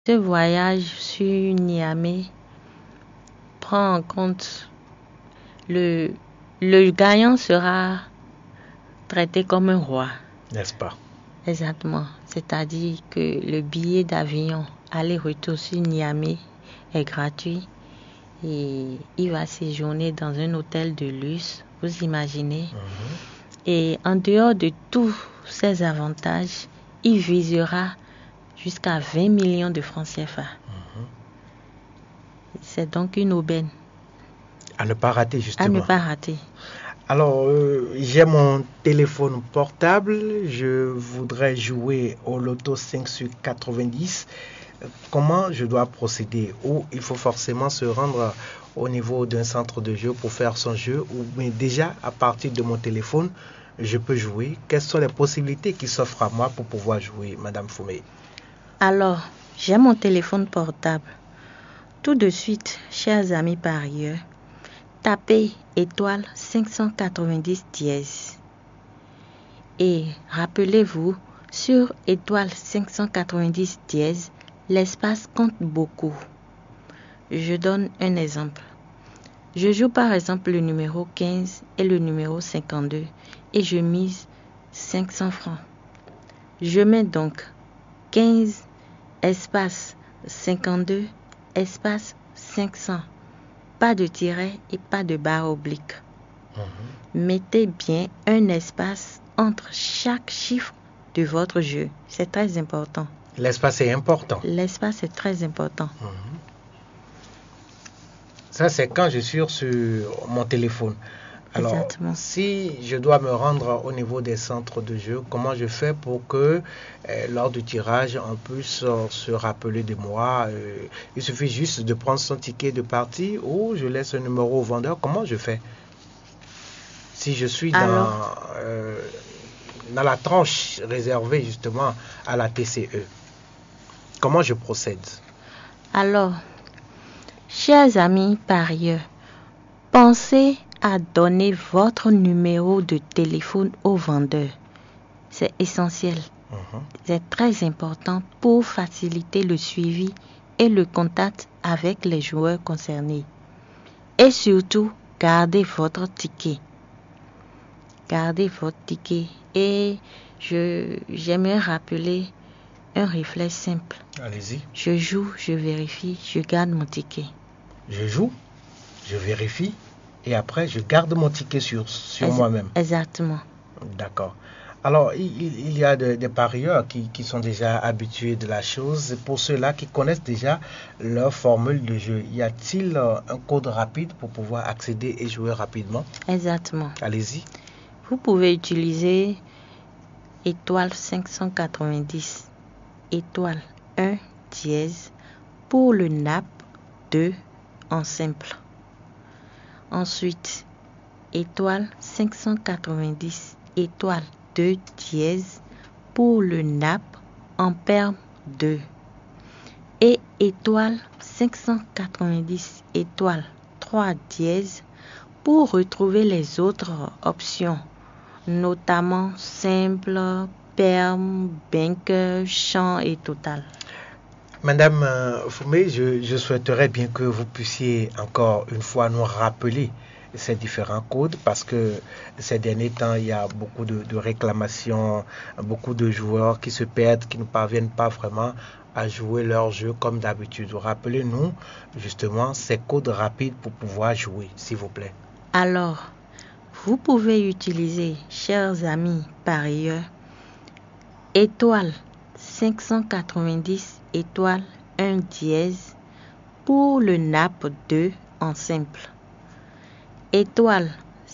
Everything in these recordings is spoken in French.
Ce voyage sur Niamey prend en compte le gagnant sera traité comme un roi. N'est-ce pas? Exactement. C'est-à-dire que le billet d'avion aller-retour sur Niamey est gratuit et il va séjourner dans un hôtel de luxe, vous imaginez. Et en dehors de tous ces avantages, il visera jusqu'à 20 millions de francs CFA. C'est donc une aubaine. À ne pas rater, justement. À ne pas rater. Alors, j'ai mon téléphone portable, je voudrais jouer au loto 5 sur 90. Comment je dois procéder? Ou il faut forcément se rendre au niveau d'un centre de jeu pour faire son jeu, ou mais déjà à partir de mon téléphone, je peux jouer. Quelles sont les possibilités qui s'offrent à moi pour pouvoir jouer, Madame Foumé? Alors, j'ai mon téléphone portable. Tout de suite, chers amis parieurs, tapez étoile 590 dièse. Et rappelez-vous, sur étoile 590 dièse, l'espace compte beaucoup. Je donne un exemple. Je joue par exemple le numéro 15 et le numéro 52 et je mise 500 francs. Je mets donc 15 espace 52 espace 500. Pas de tiret et pas de barre oblique. Mettez bien un espace entre chaque chiffre de votre jeu. C'est très important. L'espace est important. L'espace est très important. Ça, c'est quand je suis sur mon téléphone. Alors, Exactement. si je dois me rendre au niveau des centres de jeu, comment je fais pour que lors du tirage, on puisse se rappeler de moi? Il suffit juste de prendre son ticket de partie ou je laisse un numéro au vendeur. Comment je fais? Si je suis dans la tranche réservée justement à la TCE, comment je procède? Alors, chers amis parieurs, pensez à donner votre numéro de téléphone au vendeur. C'est essentiel. C'est très important pour faciliter le suivi et le contact avec les joueurs concernés. Et surtout, gardez votre ticket. Gardez votre ticket. Et j'aimerais rappeler un réflexe simple. Allez-y. Je joue, je vérifie, je garde mon ticket. Je joue, je vérifie et après je garde mon ticket sur moi-même. Exactement. D'accord. Alors, il y a des parieurs qui sont déjà habitués de la chose. Pour ceux-là qui connaissent déjà leur formule de jeu, y a-t-il un code rapide pour pouvoir accéder et jouer rapidement? Exactement. Allez-y. Vous pouvez utiliser étoile 590, étoile 1 dièse pour le NAP 2 en simple. Ensuite, étoile 590, étoile 2 dièse pour le NAP en perme 2. Et étoile 590, étoile 3 dièse pour retrouver les autres options, notamment simple, perme, banker, champ et total. Madame Foumé, je souhaiterais bien que vous puissiez encore une fois nous rappeler ces différents codes parce que ces derniers temps, il y a beaucoup de réclamations, beaucoup de joueurs qui se perdent, qui ne parviennent pas vraiment à jouer leur jeu comme d'habitude. Rappelez-nous justement ces codes rapides pour pouvoir jouer, s'il vous plaît. Alors, vous pouvez utiliser, chers amis parieurs, étoile 590 étoile 1 dièse pour le NAP 2 en simple. Étoile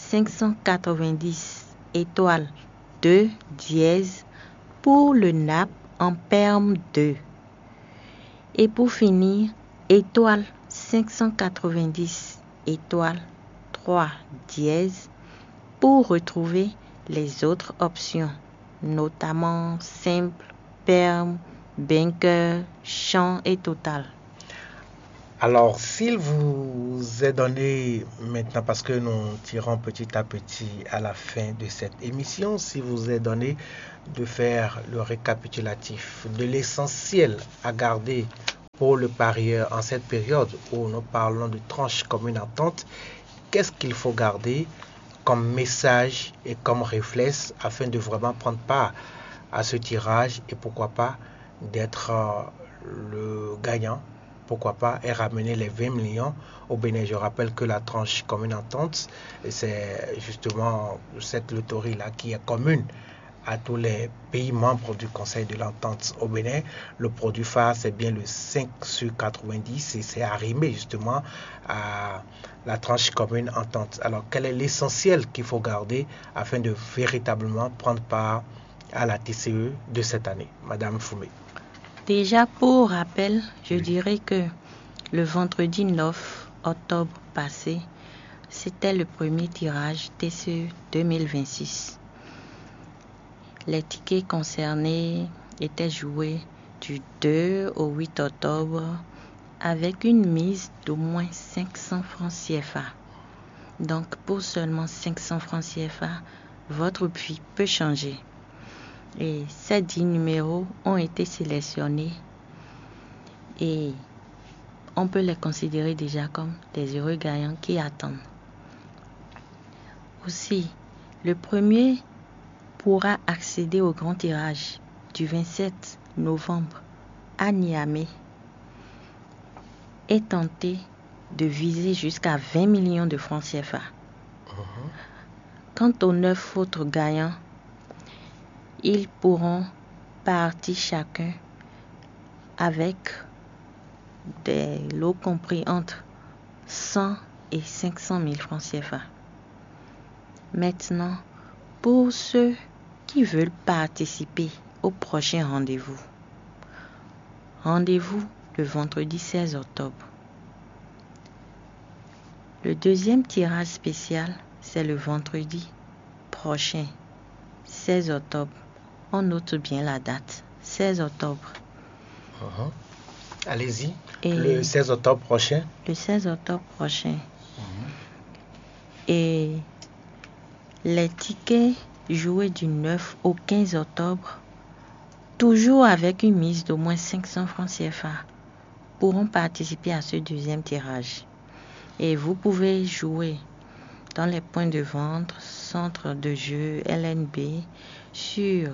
590 étoile 2 dièse pour le NAP en perme 2. Et pour finir, étoile 590 étoile 3 dièse pour retrouver les autres options, notamment simple, perme, banker, champ et total. Alors, s'il vous est donné maintenant, parce que nous tirons petit à petit à la fin de cette émission, s'il vous est donné de faire le récapitulatif de l'essentiel à garder pour le parieur en cette période où nous parlons de tranche commune entente, qu'est-ce qu'il faut garder comme message et comme réflexe afin de vraiment prendre part à ce tirage et pourquoi pas d'être le gagnant, pourquoi pas, et ramener les 20 millions au Bénin. Je rappelle que la tranche commune entente, c'est justement cette loterie-là qui est commune à tous les pays membres du Conseil de l'entente au Bénin. Le produit phare, c'est bien le 5 sur 90 et c'est arrimé justement à la tranche commune entente. Alors, quel est l'essentiel qu'il faut garder afin de véritablement prendre part à la TCE de cette année, Madame Foumé? Déjà, pour rappel, je dirais que le vendredi 9 octobre passé, c'était le premier tirage TCE 2026. Les tickets concernés étaient joués du 2 au 8 octobre avec une mise d'au moins 500 francs CFA. Donc, pour seulement 500 francs CFA, votre prix peut changer. Et ces 10 numéros ont été sélectionnés et on peut les considérer déjà comme des heureux gagnants qui attendent. Aussi, le premier pourra accéder au grand tirage du 27 novembre à Niamey et tenter de viser jusqu'à 20 millions de francs CFA. Quant aux 9 autres gagnants, ils pourront partir chacun avec des lots compris entre 100 et 500 000 francs CFA. Maintenant, pour ceux qui veulent participer au prochain rendez-vous, rendez-vous le vendredi 16 octobre. Le deuxième tirage spécial, c'est le vendredi prochain, 16 octobre. On note bien la date, 16 octobre. Allez-y, le 16 octobre prochain. Le 16 octobre prochain. Et les tickets joués du 9 au 15 octobre, toujours avec une mise d'au moins 500 francs CFA, pourront participer à ce deuxième tirage. Et vous pouvez jouer dans les points de vente, centres de jeu, LNB, sur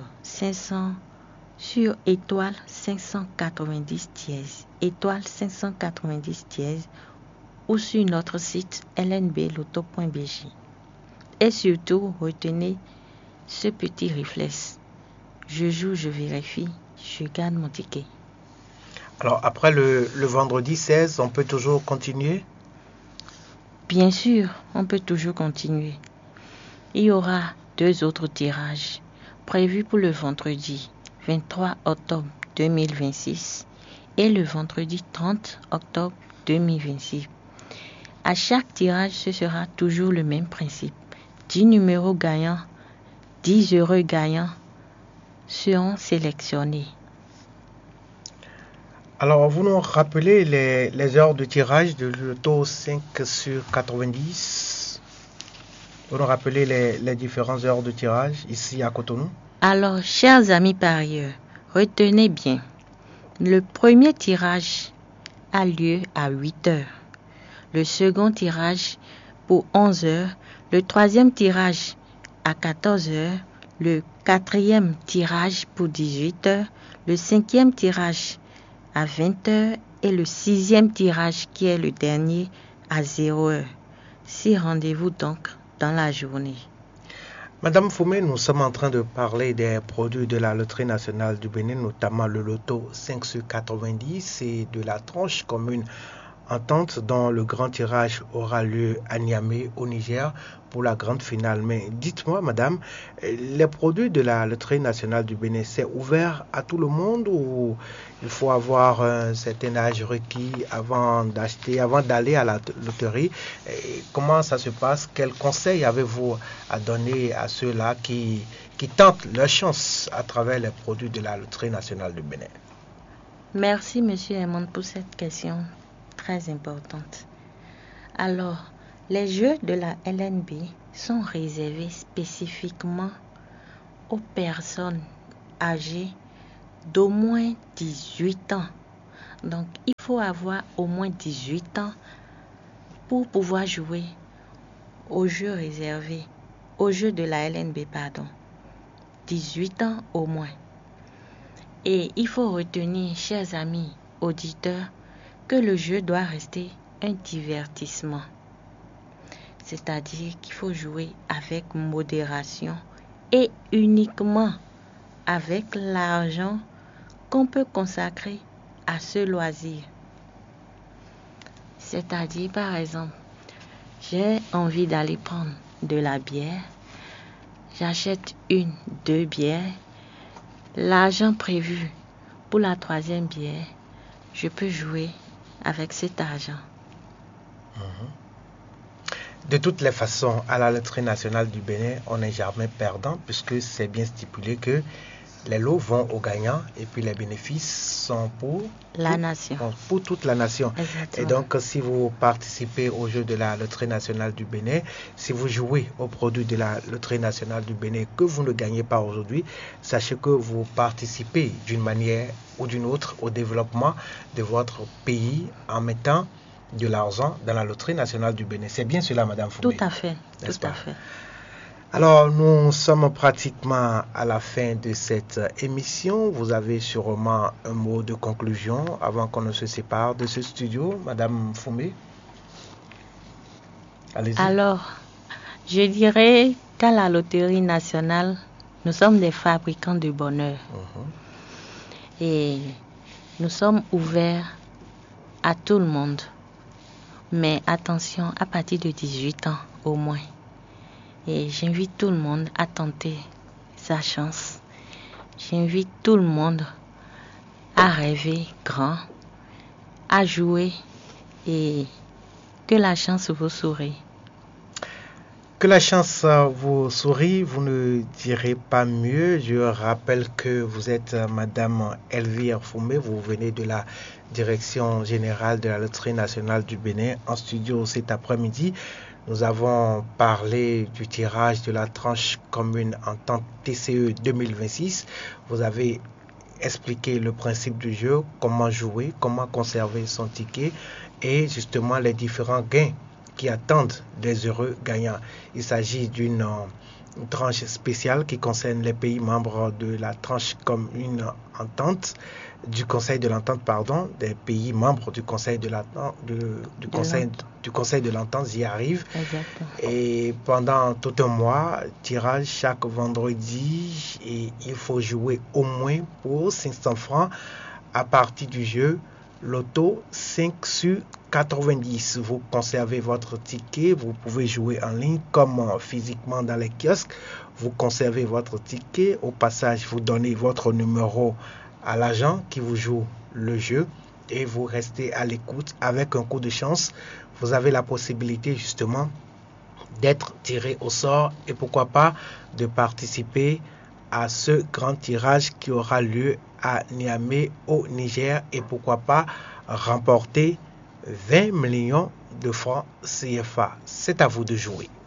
étoile 590 dièse, étoile 590 dièse, ou sur notre site lnbloto.bj. Et surtout, retenez ce petit réflexe. Je joue, je vérifie, je garde mon ticket. Alors, après le vendredi 16, on peut toujours continuer? Bien sûr, on peut toujours continuer. Il y aura 2 autres tirages prévus pour le vendredi 23 octobre 2026 et le vendredi 30 octobre 2026. À chaque tirage, ce sera toujours le même principe. 10 numéros gagnants, 10 heureux gagnants seront sélectionnés. Alors, vous nous rappelez les heures de tirage de l'auto 5 sur 90? Vous nous rappelez les différentes heures de tirage ici à Cotonou? Alors, chers amis parieurs, retenez bien. Le premier tirage a lieu à 8 heures. Le second tirage pour 11 heures. Le troisième tirage à 14 heures. Le quatrième tirage pour 18 heures. Le cinquième tirage à 20 heures. Et le sixième tirage qui est le dernier à 0 heure. 6 rendez-vous donc dans la journée. Madame Foumé, nous sommes en train de parler des produits de la Loterie nationale du Bénin, notamment le loto 5 sur 90 et de la tranche commune entente dont le grand tirage aura lieu à Niamey au Niger pour la grande finale. Mais dites-moi, madame, les produits de la Loterie nationale du Bénin, c'est ouvert à tout le monde ou il faut avoir un certain âge requis avant d'aller à la loterie? Et comment ça se passe? Quels conseils avez-vous à donner à ceux-là qui tentent leur chance à travers les produits de la Loterie nationale du Bénin? Merci, monsieur Edmond, pour cette question très importante. Alors, les jeux de la LNB sont réservés spécifiquement aux personnes âgées d'au moins 18 ans Donc, il faut avoir au moins 18 ans pour pouvoir jouer aux jeux réservés, aux jeux de la LNB, pardon. 18 ans au moins. Et il faut retenir, chers amis auditeurs, que le jeu doit rester un divertissement. C'est-à-dire qu'il faut jouer avec modération et uniquement avec l'argent qu'on peut consacrer à ce loisir. C'est-à-dire, par exemple, j'ai envie d'aller prendre de la bière, j'achète 1, 2 bières, l'argent prévu pour la 3e bière, je peux jouer avec cet argent. De toutes les façons, à la Loterie nationale du Bénin, on n'est jamais perdant puisque c'est bien stipulé que les lots vont aux gagnants et puis les bénéfices sont pour la nation. Pour toute la nation. Exactement. Et donc, si vous participez au jeu de la Loterie nationale du Bénin, si vous jouez au produit de la Loterie nationale du Bénin que vous ne gagnez pas aujourd'hui, sachez que vous participez d'une manière ou d'une autre au développement de votre pays en mettant de l'argent dans la Loterie nationale du Bénin. C'est bien cela, Madame Foumé? Tout à fait, tout à fait. Alors, nous sommes pratiquement à la fin de cette émission. Vous avez sûrement un mot de conclusion avant qu'on ne se sépare de ce studio, Madame Foumé? Allez-y. Alors, je dirais qu'à la Loterie nationale, nous sommes des fabricants de bonheur. Et nous sommes ouverts à tout le monde. Mais attention, à partir de 18 ans au moins. Et j'invite tout le monde à tenter sa chance. J'invite tout le monde à rêver grand, à jouer et que la chance vous sourie. Que la chance vous sourie, vous ne direz pas mieux. Je rappelle que vous êtes Madame Elvire Foumé, vous venez de la Direction générale de la Loterie nationale du Bénin en studio cet après-midi. Nous avons parlé du tirage de la tranche commune entente TCE 2026. Vous avez expliqué le principe du jeu, comment jouer, comment conserver son ticket et justement les différents gains qui attendent des heureux gagnants. Il s'agit d'une tranche spéciale qui concerne les pays membres de la tranche commune entente, du Conseil de l'entente, pardon, des pays membres du Conseil de l'entente, du Conseil de l'entente, j'y arrive. Exactement. Et pendant tout un mois, tirage chaque vendredi et il faut jouer au moins pour 500 francs à partir du jeu Loto 5 sur 90. Vous conservez votre ticket, vous pouvez jouer en ligne comme physiquement dans les kiosques. Vous conservez votre ticket. Au passage, vous donnez votre numéro à l'agent qui vous joue le jeu et vous restez à l'écoute. Avec un coup de chance, vous avez la possibilité justement d'être tiré au sort et pourquoi pas de participer à ce grand tirage qui aura lieu à Niamey au Niger et pourquoi pas remporter 20 millions de francs CFA. C'est à vous de jouer.